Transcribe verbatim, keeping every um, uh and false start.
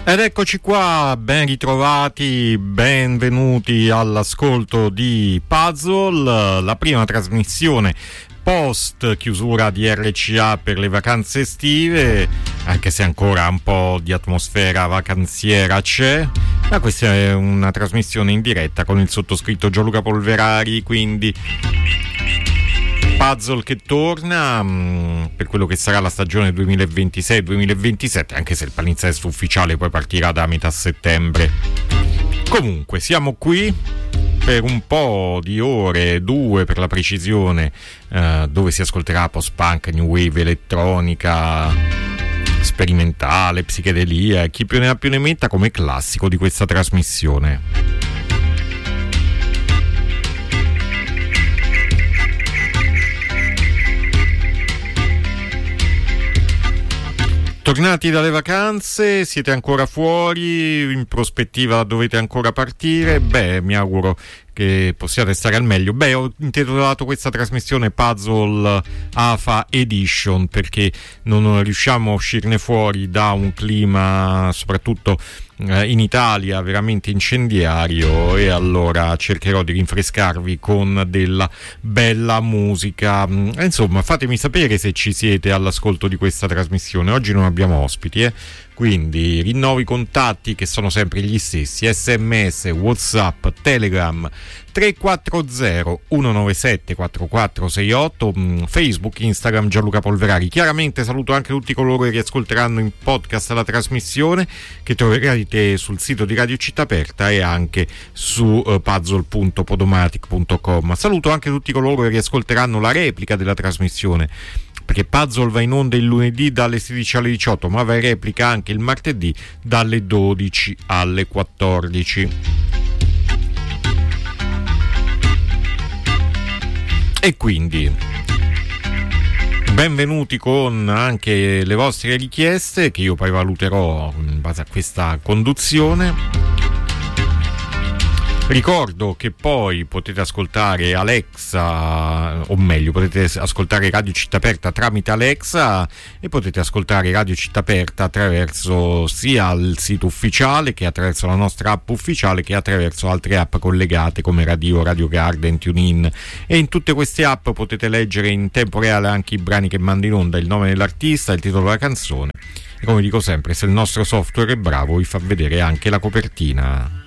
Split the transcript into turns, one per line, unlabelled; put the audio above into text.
Ed eccoci qua, ben ritrovati, benvenuti all'ascolto di Puzzle, la prima trasmissione post chiusura di R C A per le vacanze estive, anche se ancora un po' di atmosfera vacanziera c'è, ma questa è una trasmissione in diretta con il sottoscritto Gianluca Polverari, quindi Puzzle che torna mh, per quello che sarà la stagione duemilaventisei duemilaventisette, anche se il palinsesto ufficiale poi partirà da metà settembre. Comunque siamo qui per un po' di ore, due per la precisione, eh, dove si ascolterà post-punk, new wave, elettronica, sperimentale, psichedelia, chi più ne ha più ne metta, come classico di questa trasmissione. Tornati dalle vacanze, siete ancora fuori, in prospettiva dovete ancora partire? Beh, mi auguro che possiate stare al meglio. Beh, ho intitolato questa trasmissione Puzzle A F A Edition perché non riusciamo a uscirne fuori da un clima, soprattutto eh, in Italia, veramente incendiario, e allora cercherò di rinfrescarvi con della bella musica. Insomma, fatemi sapere se ci siete all'ascolto di questa trasmissione. Oggi non abbiamo ospiti, eh? Quindi rinnovo i contatti che sono sempre gli stessi: sms, whatsapp, telegram tre quattro zero uno nove sette quattro quattro sei otto, Facebook, Instagram Gianluca Polverari. Chiaramente saluto anche tutti coloro che riascolteranno in podcast la trasmissione, che troverete sul sito di Radio Città Aperta e anche su uh, puzzle punto podomatic punto com. Saluto anche tutti coloro che riascolteranno la replica della trasmissione, perché Puzzle va in onda il lunedì dalle sedici alle diciotto, ma va in replica anche il martedì dalle dodici alle quattordici. E quindi benvenuti con anche le vostre richieste, che io poi valuterò in base a questa conduzione. Ricordo che poi potete ascoltare Alexa, o meglio potete ascoltare Radio Città Aperta tramite Alexa, e potete ascoltare Radio Città Aperta attraverso sia il sito ufficiale, che attraverso la nostra app ufficiale, che attraverso altre app collegate come Radio, Radio Garden, TuneIn. E in tutte queste app potete leggere in tempo reale anche i brani che mando in onda, il nome dell'artista, il titolo della canzone, e come dico sempre, se il nostro software è bravo vi fa vedere anche la copertina.